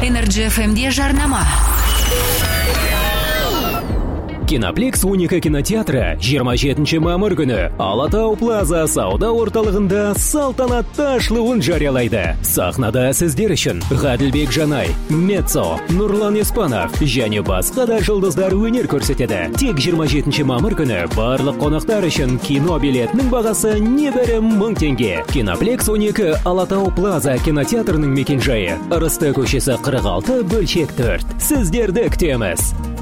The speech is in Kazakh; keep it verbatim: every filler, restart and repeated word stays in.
Energy эф эмде жарнама. Киноплекс Уника кинотеатры жиырма жетінші мамыр күні Алатау Плаза сауда орталығында салтанатты ашылуын жариялайды. Сахнада сіздер үшін Ғаділбек Жанай, Мецо, Нұрлан Еспанов және басқа да жұлдыздар өнер көрсетеді. Тек жиырма жетінші мамыр күні барлық қонақтар үшін кино билетінің бағасы небәрі мың теңге. Киноплекс Уника Алатау Плаза кинотеатрының мекенжайы Ырысты көшесі қырық алты бөлшек төрт. Сіздерді күтеміз.